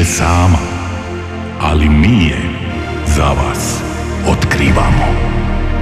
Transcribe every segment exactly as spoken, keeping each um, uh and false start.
sve sama, ali mi je za vas otkrivamo.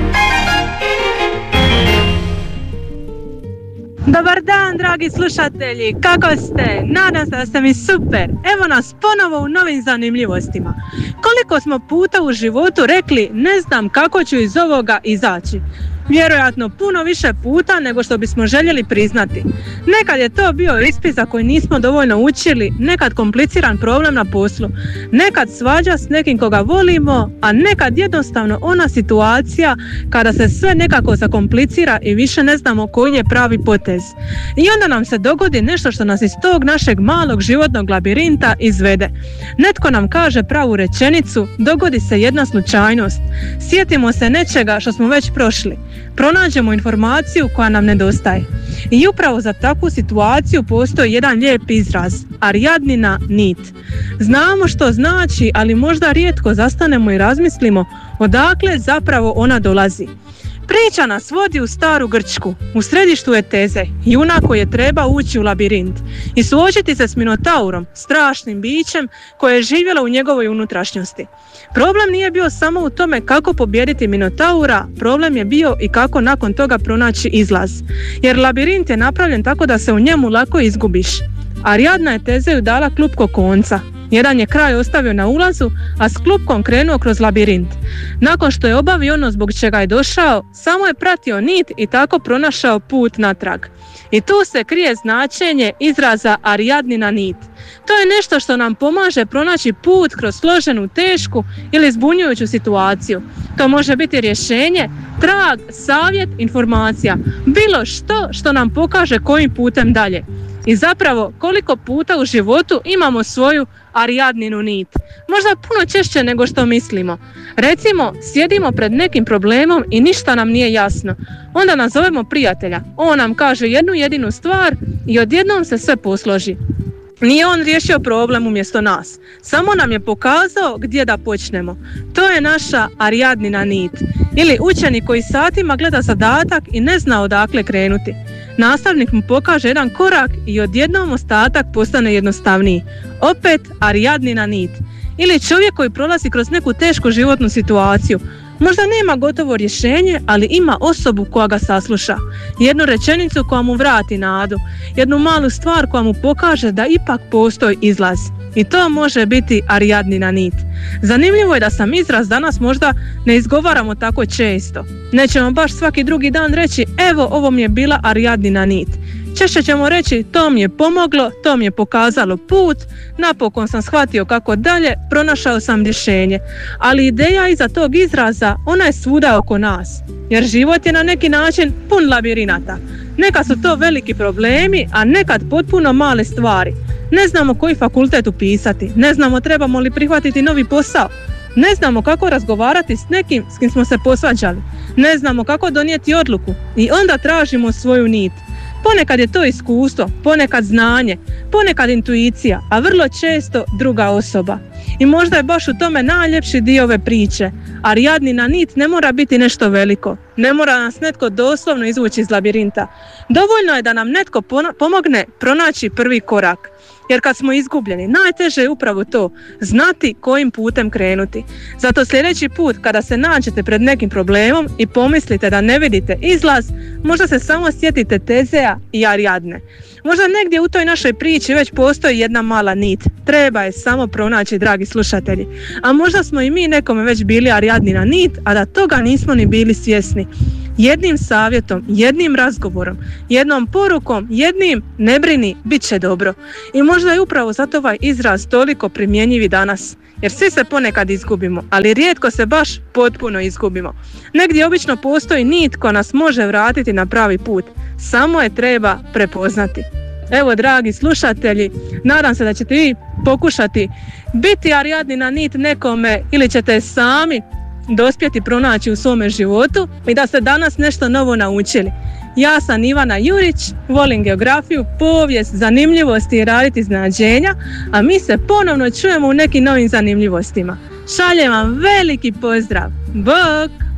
Dobar dan, dragi slušatelji, kako ste? Nadam se da ste mi super. Evo nas ponovo u novim zanimljivostima. Koliko smo puta u životu rekli ne znam kako ću iz ovoga izaći? Vjerojatno puno više puta nego što bismo željeli priznati. Nekad je to bio ispit za koji nismo dovoljno učili, nekad kompliciran problem na poslu, nekad svađa s nekim koga volimo, a nekad jednostavno ona situacija kada se sve nekako zakomplicira i više ne znamo koji je pravi potez. I onda nam se dogodi nešto što nas iz tog našeg malog životnog labirinta izvede. Netko nam kaže pravu rečenicu, dogodi se jedna slučajnost, sjetimo se nečega što smo već prošli. Pronađemo informaciju koja nam nedostaje. I upravo za takvu situaciju postoji jedan lijep izraz, Ariadnina nit. Znamo što znači, ali možda rijetko zastanemo i razmislimo odakle zapravo ona dolazi. Priča nas vodi u staru Grčku. U središtu je Teze, junak koji je treba ući u labirint i suočiti se s Minotaurom, strašnim bićem koje je živjelo u njegovoj unutrašnjosti. Problem nije bio samo u tome kako pobijediti Minotaura, problem je bio i kako nakon toga pronaći izlaz. Jer labirint je napravljen tako da se u njemu lako izgubiš. Ariadna je Tezeju dala klupko konca. Jedan je kraj ostavio na ulazu, a s klupkom krenuo kroz labirint. Nakon što je obavio ono zbog čega je došao, samo je pratio nit i tako pronašao put natrag. I tu se krije značenje izraza Ariadnina nit. To je nešto što nam pomaže pronaći put kroz složenu, tešku ili zbunjujuću situaciju. To može biti rješenje, trag, savjet, informacija, bilo što što nam pokaže kojim putem dalje. I zapravo koliko puta u životu imamo svoju Ariadninu nit. Možda puno češće nego što mislimo. Recimo, sjedimo pred nekim problemom i ništa nam nije jasno. Onda nazovemo prijatelja. On nam kaže jednu jedinu stvar i odjednom se sve posloži. Nije on riješio problem umjesto nas. Samo nam je pokazao gdje da počnemo. To je naša Ariadnina nit. Ili učenik koji satima gleda zadatak i ne zna odakle krenuti. Nastavnik mu pokaže jedan korak i odjednom ostatak postane jednostavniji. Opet Ariadnina nit. Ili čovjek koji prolazi kroz neku tešku životnu situaciju. Možda nema gotovo rješenje, ali ima osobu koja ga sasluša. Jednu rečenicu koja mu vrati nadu. Jednu malu stvar koja mu pokaže da ipak postoji izlaz. I to može biti Ariadnina nit. Zanimljivo je da sam izraz danas možda ne izgovaramo tako često. Nećemo baš svaki drugi dan reći evo ovo mi je bila Ariadnina nit. Češće ćemo reći to mi je pomoglo, to mi je pokazalo put, napokon sam shvatio kako dalje, pronašao sam rješenje. Ali ideja iza tog izraza, ona je svuda oko nas. Jer život je na neki način pun labirinata. Nekad su to veliki problemi, a nekad potpuno male stvari. Ne znamo koji fakultet upisati, ne znamo trebamo li prihvatiti novi posao, ne znamo kako razgovarati s nekim s kim smo se posvađali, ne znamo kako donijeti odluku i onda tražimo svoju nit. Ponekad je to iskustvo, ponekad znanje, ponekad intuicija, a vrlo često druga osoba. I možda je baš u tome najljepši dio ove priče. Ariadnina nit ne mora biti nešto veliko. Ne mora nas netko doslovno izvući iz labirinta. Dovoljno je da nam netko pomogne pronaći prvi korak. Jer kad smo izgubljeni, najteže je upravo to, znati kojim putem krenuti. Zato sljedeći put kada se nađete pred nekim problemom i pomislite da ne vidite izlaz, možda se samo sjetite Tezeja i Ariadne. Možda negdje u toj našoj priči već postoji jedna mala nit. Treba je samo pronaći, dragi slušatelji. A možda smo i mi nekome već bili Ariadnina nit, a da toga nismo ni bili svjesni. Jednim savjetom, jednim razgovorom, jednom porukom, jednim ne brini, bit će dobro. I možda je upravo zato ovaj izraz toliko primjenjiv i danas. Jer svi se ponekad izgubimo, ali rijetko se baš potpuno izgubimo. Negdje obično postoji nit koja nas može vratiti na pravi put. Samo je treba prepoznati. Evo, dragi slušatelji, nadam se da ćete vi pokušati biti Ariadnina nit nekome ili ćete sami dospjeti pronaći u svome životu i da ste danas nešto novo naučili. Ja sam Ivana Jurić, volim geografiju, povijest, zanimljivosti i raditi iznenađenja, a mi se ponovno čujemo u nekim novim zanimljivostima. Šaljem vam veliki pozdrav. Bok!